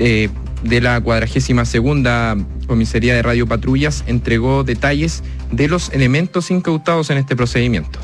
de la 42ª Comisaría de Radio Patrullas entregó detalles de los elementos incautados en este procedimiento.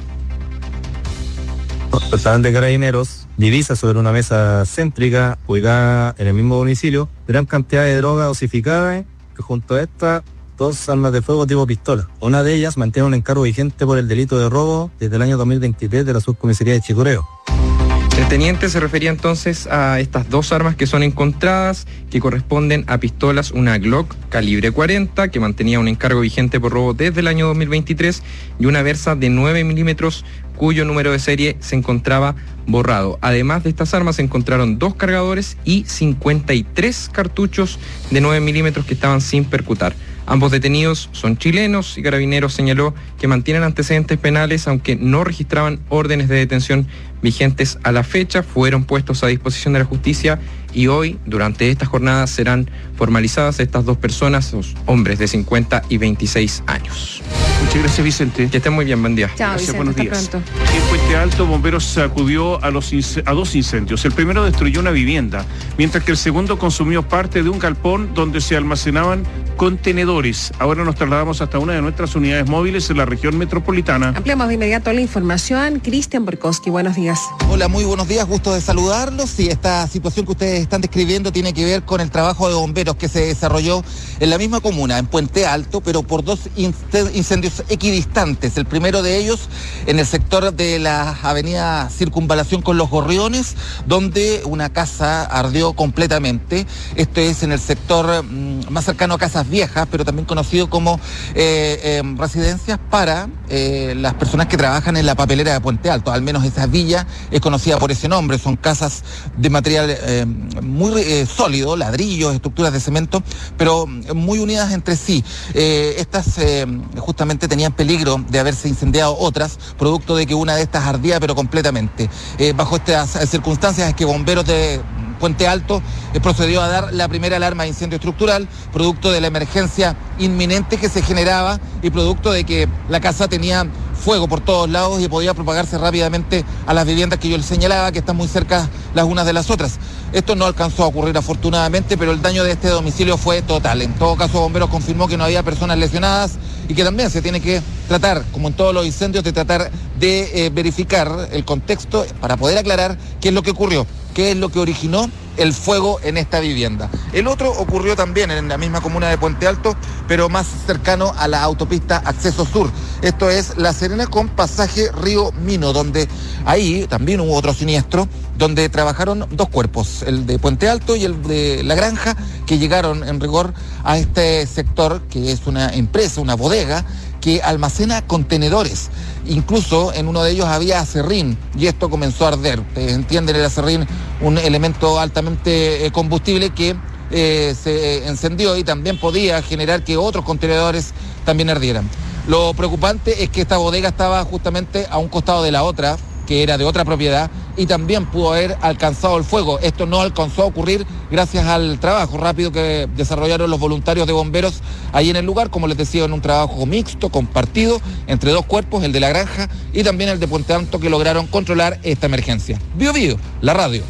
Personal de Carabineros divisa sobre una mesa céntrica ubicada en el mismo domicilio gran cantidad de droga dosificada, que junto a esta 2 armas de fuego tipo pistola. Una de ellas mantiene un encargo vigente por el delito de robo desde el año 2023 de la subcomisaría de Chicureo. El teniente se refería entonces a estas 2 armas que son encontradas, que corresponden a pistolas, una Glock calibre 40, que mantenía un encargo vigente por robo desde el año 2023, y una Versa de 9 milímetros, cuyo número de serie se encontraba borrado. Además de estas armas se encontraron 2 cargadores y 53 cartuchos de 9 milímetros que estaban sin percutar. Ambos detenidos son chilenos y Carabineros señaló que mantienen antecedentes penales, aunque no registraban órdenes de detención vigentes a la fecha. Fueron puestos a disposición de la justicia y hoy, durante esta jornada, serán formalizadas estas 2 personas, los hombres de 50 y 26 años. Muchas gracias, Vicente. Que estén muy bien, buen día. Chao, Gracias, Vicente, buenos días. hasta pronto. En Puente Alto, bomberos acudió a 2 incendios. El primero destruyó una vivienda, mientras que el segundo consumió parte de un galpón donde se almacenaban contenedores. Ahora nos trasladamos hasta una de nuestras unidades móviles en la región metropolitana. Ampliamos de inmediato la información. Cristian Borkowski, buenos días. Hola, muy buenos días, gusto de saludarlos. Sí, esta situación que ustedes están describiendo tiene que ver con el trabajo de bomberos que se desarrolló en la misma comuna, en Puente Alto, pero por 2 incendios equidistantes. El primero de ellos en el sector de la avenida Circunvalación con los Gorriones, donde una casa ardió completamente. Esto es en el sector más cercano a Casas Viejas, pero también conocido como residencias para las personas que trabajan en la papelera de Puente Alto. Al menos esa villa es conocida por ese nombre. Son casas de material muy sólido, ladrillos, estructuras de cemento, pero muy unidas entre sí. Estas justamente tenían peligro de haberse incendiado otras, producto de que una de estas ardía pero completamente. Bajo estas circunstancias es que bomberos de Puente Alto procedió a dar la primera alarma de incendio estructural, producto de la emergencia inminente que se generaba y producto de que la casa tenía fuego por todos lados y podía propagarse rápidamente a las viviendas que yo les señalaba, que están muy cerca las unas de las otras. Esto no alcanzó a ocurrir afortunadamente, pero el daño de este domicilio fue total. En todo caso, bomberos confirmó que no había personas lesionadas y que también se tiene que tratar, como en todos los incendios, de tratar de verificar el contexto para poder aclarar qué es lo que ocurrió, qué es lo que originó el fuego en esta vivienda. El otro ocurrió también en la misma comuna de Puente Alto, pero más cercano a la autopista Acceso Sur. Esto es La Serena con pasaje Río Mino, donde ahí también hubo otro siniestro, donde trabajaron 2 cuerpos, el de Puente Alto y el de La Granja, que llegaron en rigor a este sector, que es una empresa, una bodega, que almacena contenedores. Incluso en uno de ellos había acerrín y esto comenzó a arder. Ustedes entienden, el acerrín, un elemento altamente combustible que se encendió y también podía generar que otros contenedores también ardieran. Lo preocupante es que esta bodega estaba justamente a un costado de la otra, que era de otra propiedad, y también pudo haber alcanzado el fuego. Esto no alcanzó a ocurrir gracias al trabajo rápido que desarrollaron los voluntarios de bomberos ahí en el lugar, como les decía, en un trabajo mixto, compartido, entre 2 cuerpos, el de La Granja y también el de Puente Alto, que lograron controlar esta emergencia. Bio Bio, la radio.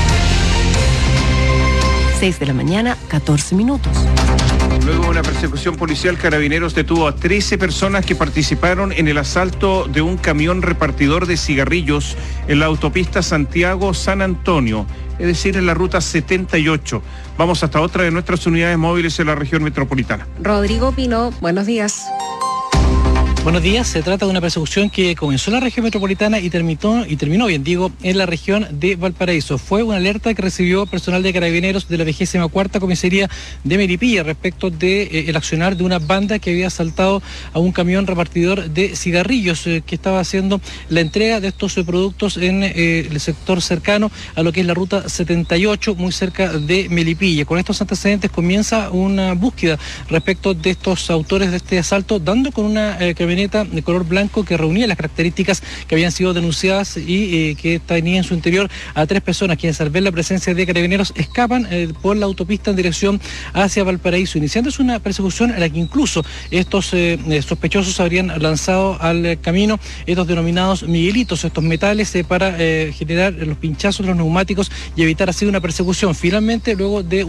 6 de la mañana, 14 minutos. Luego de una persecución policial, Carabineros detuvo a 13 personas que participaron en el asalto de un camión repartidor de cigarrillos en la autopista Santiago-San Antonio, es decir, en la ruta 78. Vamos hasta otra de nuestras unidades móviles en la región metropolitana. Rodrigo Pino, buenos días. Buenos días, se trata de una persecución que comenzó en la región metropolitana y terminó bien, digo, en la región de Valparaíso. Fue una alerta que recibió personal de Carabineros de la 24ª Comisaría de Melipilla respecto de el accionar de una banda que había asaltado a un camión repartidor de cigarrillos que estaba haciendo la entrega de estos productos en el sector cercano a lo que es la ruta 78, muy cerca de Melipilla. Con estos antecedentes comienza una búsqueda respecto de estos autores de este asalto, dando con una camioneta de color blanco que reunía las características que habían sido denunciadas y que tenía en su interior a 3 personas quienes, al ver la presencia de Carabineros, escapan por la autopista en dirección hacia Valparaíso, iniciándose una persecución en la que incluso estos sospechosos habrían lanzado al camino estos denominados miguelitos, estos metales para generar los pinchazos de los neumáticos y evitar así una persecución. Finalmente, luego de